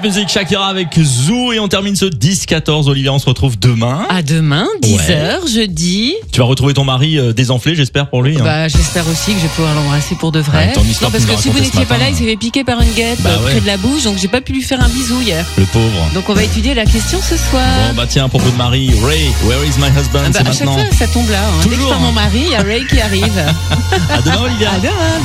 Music, Shakira avec Zou et on termine ce 10-14. Olivia, on se retrouve demain. À demain, 10h, jeudi. Tu vas retrouver ton mari désenflé, j'espère pour lui. Bah, j'espère aussi que je vais pouvoir l'embrasser pour de vrai. ton histoire Non, parce que tu que nous si vous racontais ce n'étiez pas là, matin. il s'est fait piquer par une guêpe près de la bouche, donc j'ai pas pu lui faire un bisou hier. Le pauvre. Donc on va étudier la question ce soir. Bon bah tiens, à propos de Marie, Ray, Where is my husband? Ah bah, C'est à chaque maintenant. fois, ça tombe là. Dès que je Toujours, parle mon mari, il y a Ray qui arrive. À demain Olivia. À demain.